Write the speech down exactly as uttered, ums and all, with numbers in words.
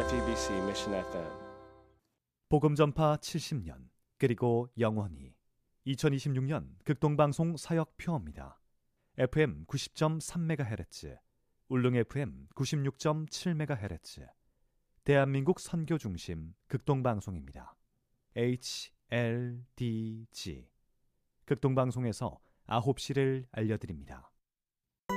알티비씨 Mission 에프엠 복음전파 칠십 년 그리고 영원히 이천이십육 년 극동방송 사역표입니다. 에프엠 구십 점 삼 메가헤르츠, 울릉 에프엠 구십육 점 칠 메가헤르츠, 대한민국 선교중심 극동방송입니다. 에이치엘디지 극동방송에서 아홉 시를 알려드립니다.